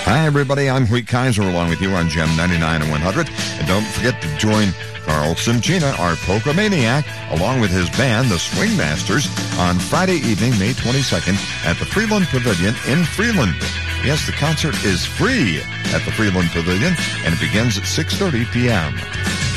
Hi, everybody. I'm Wheat Kaiser along with you on Gem 99 and 100. And don't forget to join Carl Simchina, our polka maniac, along with his band, the Swing Masters, on Friday evening, May 22nd, at the Freeland Pavilion in Freeland. Yes, the concert is free at the Freeland Pavilion, and it begins at 6:30 p.m.